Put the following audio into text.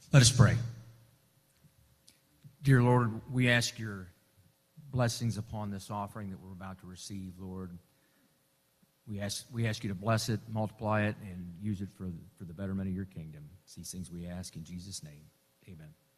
Let us pray. Dear Lord, we ask your blessings upon this offering that we're about to receive, Lord. We ask you to bless it, multiply it, and use it for the betterment of your kingdom. It's these things we ask in Jesus' name. Amen.